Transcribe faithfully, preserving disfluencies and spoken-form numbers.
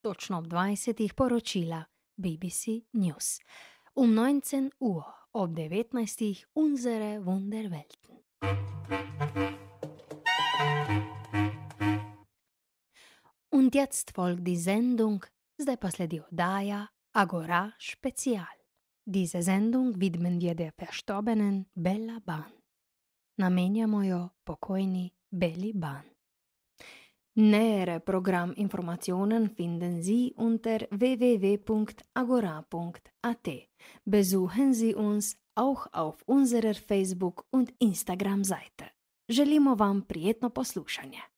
točno ob dvajsetih poročila B B C News. Um neunzehn Uhr ob devetnajstih unsere Wunderwelten. Und jetzt folgt die Sendung, zdaj pa sledi oddaja Agora Spezial. Diese Sendung widmen wir der verstorbenen Bella Ban. Namenjamo jo pokojni Belli Ban. Nähere Programminformationen finden Sie unter w w w punkt agora punkt a t. Besuchen Sie uns auch auf unserer Facebook- und Instagram-Seite. Želimo vam prijetno poslušanje.